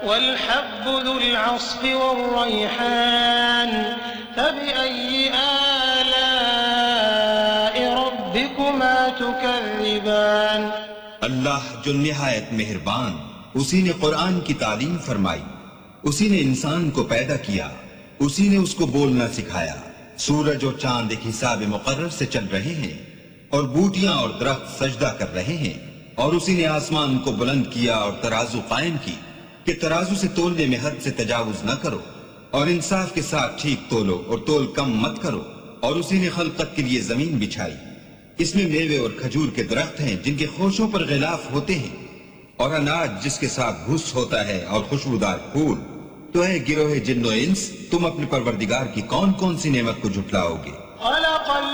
वल्हब्बुल अस्फ़ि वर्रैहान फबिअय्यि आलाइ रब्बिकुमा तुकज़्ज़िबान। अल्लाह जो निहायत मेहरबान, उसी ने कुरान की तालीम फरमाई, उसी ने इंसान को पैदा किया, उसी ने उसको बोलना सिखाया। सूरज और चांद एक हिसाब मुकर्रर से चल रहे हैं और बूटियां और दरख्त सजदा कर रहे हैं। और उसी ने आसमान को बुलंद किया और तराजू कायम की कि तराजू से तोलने में हद से तजावुज न करो और इंसाफ के साथ ठीक तोलो और तोल कम मत करो। और उसी ने खलकत के लिए जमीन बिछाई, इसमें मेवे और खजूर के दरख्त हैं जिनके खोशों पर गिलाफ होते हैं और अनाज जिसके साथ भुस होता है और खुशबूदार फूल। तो है गिरोहे जिन्नो इंस, तुम अपने परवरदिगार की कौन कौन सी नेमत को झुटलाओगे?